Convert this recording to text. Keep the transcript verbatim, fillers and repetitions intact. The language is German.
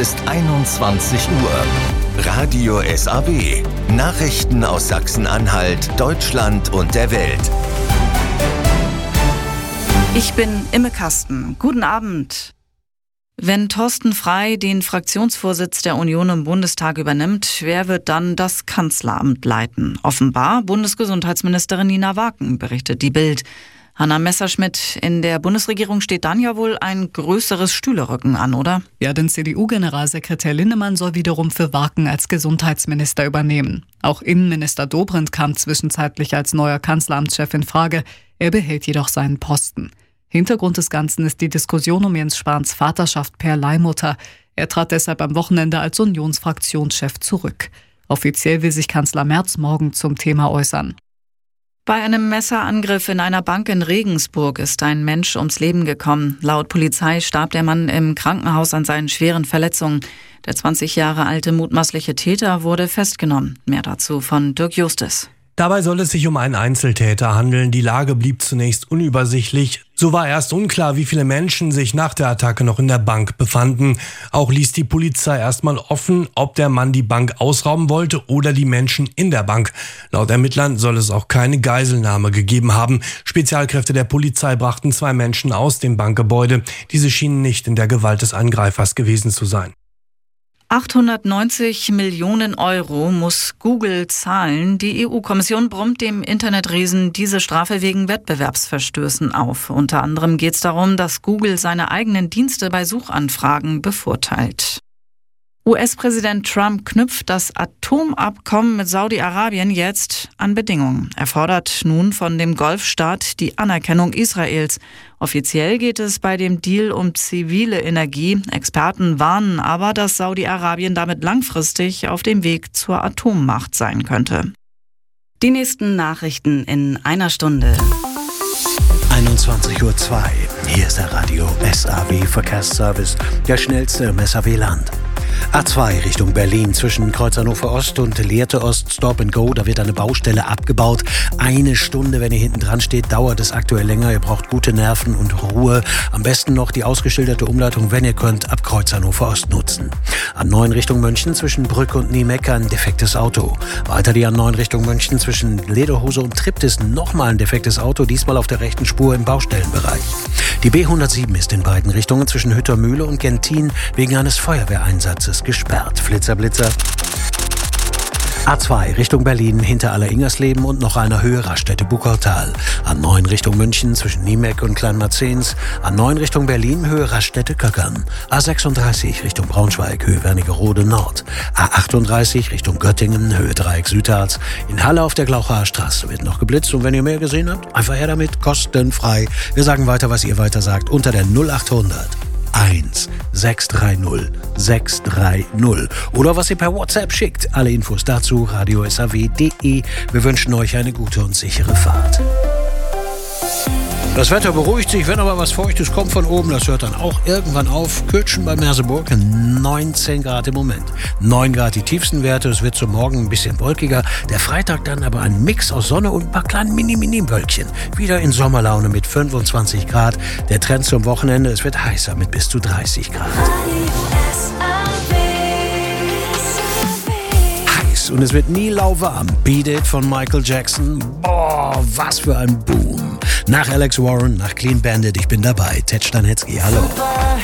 ist einundzwanzig Uhr. Radio S A W. Nachrichten aus Sachsen-Anhalt, Deutschland und der Welt. Ich bin Imme Kasten. Guten Abend. Wenn Thorsten Frey den Fraktionsvorsitz der Union im Bundestag übernimmt, wer wird dann das Kanzleramt leiten? Offenbar Bundesgesundheitsministerin Nina Waken, berichtet die Bild. Hanna Messerschmidt, in der Bundesregierung steht dann ja wohl ein größeres Stühlerücken an, oder? Ja, denn C D U-Generalsekretär Linnemann soll wiederum für Waken als Gesundheitsminister übernehmen. Auch Innenminister Dobrindt kam zwischenzeitlich als neuer Kanzleramtschef in Frage. Er behält jedoch seinen Posten. Hintergrund des Ganzen ist die Diskussion um Jens Spahns Vaterschaft per Leihmutter. Er trat deshalb am Wochenende als Unionsfraktionschef zurück. Offiziell will sich Kanzler Merz morgen zum Thema äußern. Bei einem Messerangriff in einer Bank in Regensburg ist ein Mensch ums Leben gekommen. Laut Polizei starb der Mann im Krankenhaus an seinen schweren Verletzungen. Der zwanzig Jahre alte mutmaßliche Täter wurde festgenommen. Mehr dazu von Dirk Justus. Dabei soll es sich um einen Einzeltäter handeln. Die Lage blieb zunächst unübersichtlich. So war erst unklar, wie viele Menschen sich nach der Attacke noch in der Bank befanden. Auch ließ die Polizei erstmal offen, ob der Mann die Bank ausrauben wollte oder die Menschen in der Bank. Laut Ermittlern soll es auch keine Geiselnahme gegeben haben. Spezialkräfte der Polizei brachten zwei Menschen aus dem Bankgebäude. Diese schienen nicht in der Gewalt des Angreifers gewesen zu sein. achthundertneunzig Millionen Euro muss Google zahlen. Die E U-Kommission brummt dem Internetriesen diese Strafe wegen Wettbewerbsverstößen auf. Unter anderem geht es darum, dass Google seine eigenen Dienste bei Suchanfragen bevorteilt. U S-Präsident Trump knüpft das Atomabkommen mit Saudi-Arabien jetzt an Bedingungen. Er fordert nun von dem Golfstaat die Anerkennung Israels. Offiziell geht es bei dem Deal um zivile Energie. Experten warnen aber, dass Saudi-Arabien damit langfristig auf dem Weg zur Atommacht sein könnte. Die nächsten Nachrichten in einer Stunde. einundzwanzig Uhr zwei. Hier ist der Radio S A W Verkehrsservice, der schnellste im S A W-Land. A zwei Richtung Berlin zwischen Kreuz Hannover Ost und Lehrte Ost, Stop and Go. Da wird eine Baustelle abgebaut. Eine Stunde, wenn ihr hinten dran steht, dauert es aktuell länger. Ihr braucht gute Nerven und Ruhe. Am besten noch die ausgeschilderte Umleitung, wenn ihr könnt, ab Kreuz Hannover Ost nutzen. A neun Richtung München zwischen Brück und Niemeck ein defektes Auto. Weiter die A neun Richtung München zwischen Lederhose und Triptis nochmal ein defektes Auto, diesmal auf der rechten Spur im Baustellenbereich. Die B hundertsieben ist in beiden Richtungen zwischen Hüttermühle und Gentin wegen eines Feuerwehreinsatzes gesperrt. Flitzer, Blitzer. A zwei Richtung Berlin hinter Aller-Ingersleben und noch einer Höhe Raststätte Buckertal. A neun Richtung München zwischen Niemeck und Kleinmarzens. A neun Richtung Berlin Höhe Raststätte Köckern. A sechsunddreißig Richtung Braunschweig Höhe Wernigerode Nord. A achtunddreißig Richtung Göttingen Höhe Dreieck Südharz. In Halle auf der Glauchaer Straße wird noch geblitzt und wenn ihr mehr gesehen habt, einfach her damit, kostenfrei. Wir sagen weiter, was ihr weiter sagt, unter der null achthundert eins sechs drei null sechs drei null oder was ihr per WhatsApp schickt. Alle Infos dazu radio s a w punkt de. Wir wünschen euch eine gute und sichere Fahrt. Das Wetter beruhigt sich, wenn aber was Feuchtes kommt von oben, das hört dann auch irgendwann auf. Kürtschen bei Merseburg, neunzehn Grad im Moment. neun Grad die tiefsten Werte, es wird zum Morgen ein bisschen wolkiger. Der Freitag dann aber ein Mix aus Sonne und ein paar kleinen Mini-Mini-Wölkchen. Wieder in Sommerlaune mit fünfundzwanzig Grad. Der Trend zum Wochenende, es wird heißer mit bis zu dreißig Grad. Und es wird nie lauwarm. Beat It von Michael Jackson. Boah, was für ein Boom. Nach Alex Warren, nach Clean Bandit, ich bin dabei. Ted Stanitzky, hallo.